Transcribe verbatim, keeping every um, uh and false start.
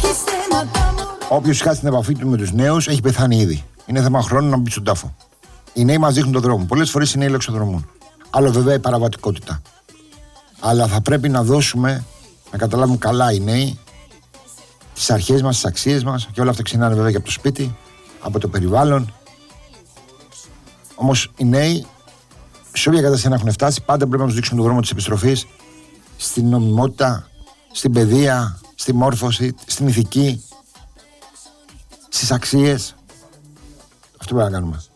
Όποιος χάσει την επαφή του με τους νέους έχει πεθάνει ήδη. Είναι θέμα χρόνου να μπει στον τάφο. Οι νέοι μας δείχνουν τον δρόμο. Πολλές φορές οι νέοι λεξοδρομούν. Άλλο βέβαια η παραβατικότητα. Αλλά θα πρέπει να δώσουμε, να καταλάβουν καλά οι νέοι τις αρχές μας, τις αξίες μας, και όλα αυτά ξεκινάνε βέβαια και από το σπίτι, από το περιβάλλον. Όμως οι νέοι, σε όποια κατάσταση να έχουν φτάσει, πάντα πρέπει να τους δείξουν τον δρόμο της επιστροφής στην νομιμότητα, στην παιδεία, στη μόρφωση, στην ηθική, στις αξίες. Αυτό πρέπει να κάνουμε.